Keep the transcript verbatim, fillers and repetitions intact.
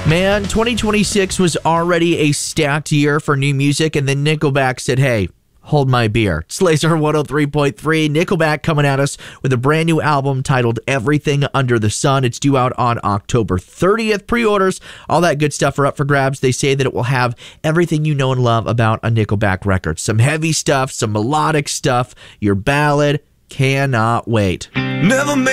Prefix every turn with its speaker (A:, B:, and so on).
A: Man, twenty twenty-six was already a stacked year for new music, and then Nickelback said, hey, hold my beer. It's Laser one oh three point three. Nickelback coming at us with a brand new album titled Everything Under the Sun. It's due out on October thirtieth. Pre-orders, all that good stuff are up for grabs. They say that it will have everything you know and love about a Nickelback record. Some heavy stuff, some melodic stuff, your ballad. Cannot wait.
B: Never